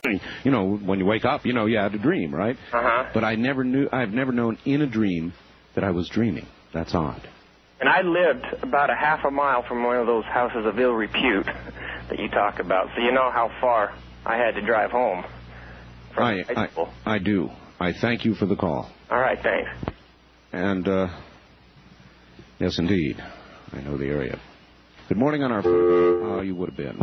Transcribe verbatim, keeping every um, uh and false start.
you know, when you wake up, you know you had a dream, right? Uh-huh. But I never knew, I've never known in a dream that I was dreaming. That's odd. And I lived about a half a mile from one of those houses of ill repute that you talk about, so you know how far I had to drive home from I, high school. I, I do. I thank you for the call. All right, thanks. And, uh, yes, indeed, I know the area. Good morning on our phone. How you would have been.